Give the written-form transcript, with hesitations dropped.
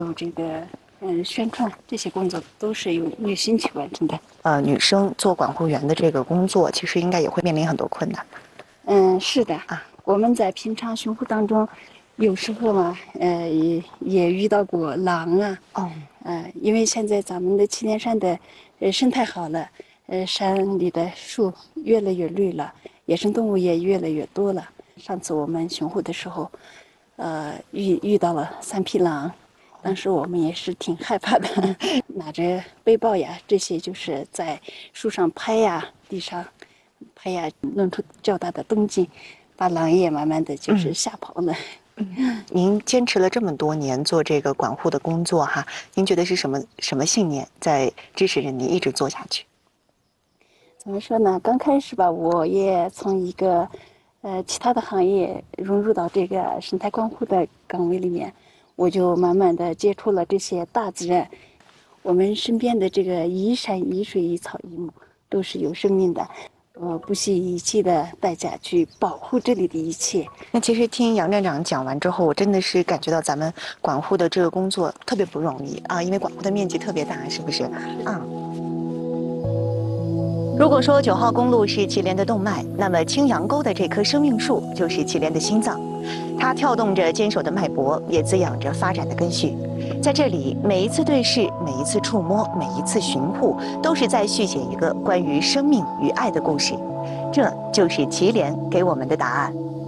有这个宣传这些工作都是由女性去完成的。 女生做管护员的这个工作，其实应该也会面临很多困难。 是的啊， 我们在平常巡护当中，有时候嘛，也遇到过狼啊。 哦， 因为现在咱们的祁连山的生态好了，山里的树越来越绿了，野生动物也越来越多了。上次我们巡护的时候，遇到了3匹狼，当时我们也是挺害怕的，拿着背包呀，这些就是在树上拍呀，地上拍呀，弄出较大的动静，把狼也慢慢的就是吓跑了。 您坚持了这么多年做这个管护的工作哈，您觉得是什么信念在支持着您一直做下去？ 怎么说呢？刚开始吧，我也从一个其他的行业融入到这个生态关护的岗位里面，我就慢慢的接触了这些大自然，我们身边的这个一山一水一草一木都是有生命的，不惜一切的代价去保护这里的一切。 那其实听杨站长讲完之后，我真的是感觉到咱们管护的这个工作特别不容易啊，因为管护的面积特别大，是不是？啊。如果说9号公路是祁连的动脉，那么青羊沟的这棵生命树就是祁连的心脏，它跳动着坚守的脉搏，也滋养着发展的根绪。在这里，每一次对视，每一次触摸，每一次巡护，都是在续写一个关于生命与爱的故事。这就是祁连给我们的答案。